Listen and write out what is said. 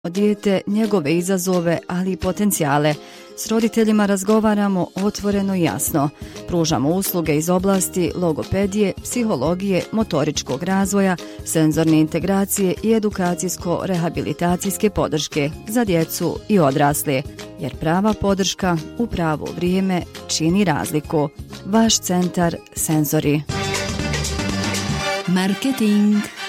dijete, njegove izazove, ali i potencijale. S roditeljima razgovaramo otvoreno i jasno. Pružamo usluge iz oblasti logopedije, psihologije, motoričkog razvoja, senzorne integracije i edukacijsko-rehabilitacijske podrške za djecu i odrasle. Jer prava podrška u pravo vrijeme čini razliku. Vaš centar Senzori. Marketing.